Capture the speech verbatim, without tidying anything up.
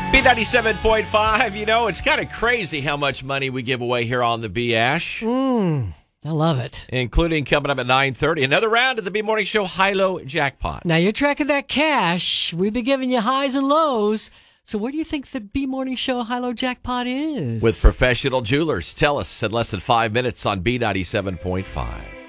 B ninety-seven point five, you know, it's kind of crazy how much money we give away here on the B Ash. Mm, I love it. Including coming up at nine thirty, another round of the B Morning Show High-Low Jackpot. Now, you're tracking that cash. We've been giving you highs and lows. So what do you think the B Morning Show High-Low Jackpot is? With Professional Jewelers. Tell us in less than five minutes on B ninety-seven point five.